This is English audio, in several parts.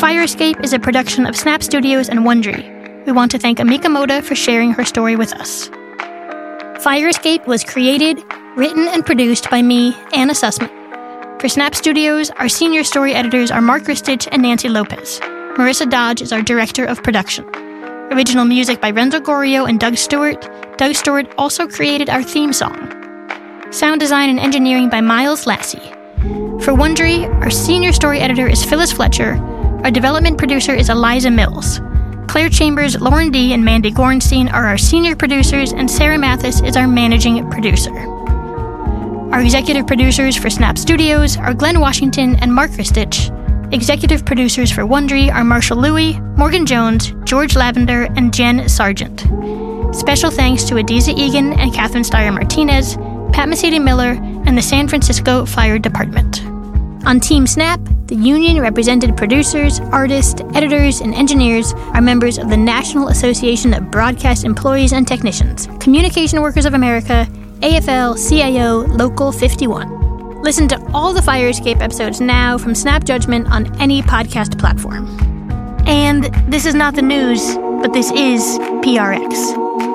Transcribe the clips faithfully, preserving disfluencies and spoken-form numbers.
Fire Escape is a production of Snap Studios and Wondery. We want to thank Amika Moda for sharing her story with us. Fire Escape was created, written, and produced by me, Anna Sussman. For Snap Studios, our senior story editors are Mark Ristich and Nancy Lopez. Marissa Dodge is our director of production. Original music by Renzo Gorio and Doug Stewart. Doug Stewart also created our theme song. Sound design and engineering by Miles Lassie. For Wondery, our senior story editor is Phyllis Fletcher. Our development producer is Eliza Mills. Claire Chambers, Lauren D., and Mandy Gorenstein are our senior producers, and Sarah Mathis is our managing producer. Our executive producers for Snap Studios are Glenn Washington and Mark Ristich. Executive producers for Wondery are Marshall Louie, Morgan Jones, George Lavender, and Jen Sargent. Special thanks to Adiza Egan and Catherine Steyer-Martinez, Pat Mesiti-Miller, and the San Francisco Fire Department. On Team Snap, the union-represented producers, artists, editors, and engineers are members of the National Association of Broadcast Employees and Technicians, Communication Workers of America, A F L C I O Local fifty-one. Listen to all the Fire Escape episodes now from Snap Judgment on any podcast platform. And this is not the news, but this is P R X.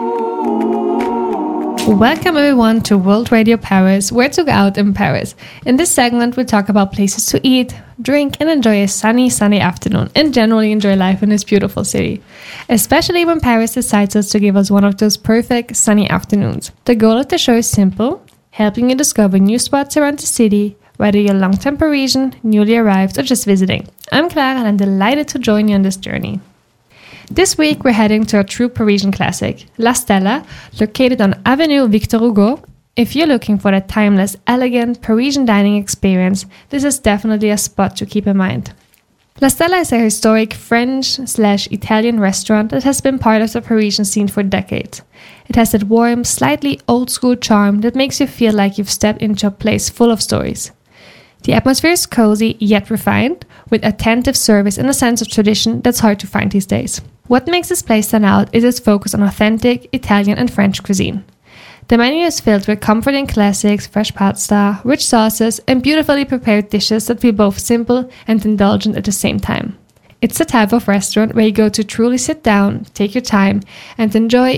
Welcome everyone to World Radio Paris, where to go out in Paris. In this segment, we talk about places to eat, drink, and enjoy a sunny, sunny afternoon, and generally enjoy life in this beautiful city. Especially when Paris decides us to give us one of those perfect sunny afternoons. The goal of the show is simple, helping you discover new spots around the city, whether you're a long-time Parisian, newly arrived, or just visiting. I'm Clara, and I'm delighted to join you on this journey. This week, we're heading to a true Parisian classic, La Stella, located on Avenue Victor Hugo. If you're looking for a timeless, elegant Parisian dining experience, this is definitely a spot to keep in mind. La Stella is a historic French-slash-Italian restaurant that has been part of the Parisian scene for decades. It has that warm, slightly old-school charm that makes you feel like you've stepped into a place full of stories. The atmosphere is cozy yet refined, with attentive service and a sense of tradition that's hard to find these days. What makes this place stand out is its focus on authentic Italian and French cuisine. The menu is filled with comforting classics, fresh pasta, rich sauces, and beautifully prepared dishes that feel both simple and indulgent at the same time. It's the type of restaurant where you go to truly sit down, take your time, and enjoy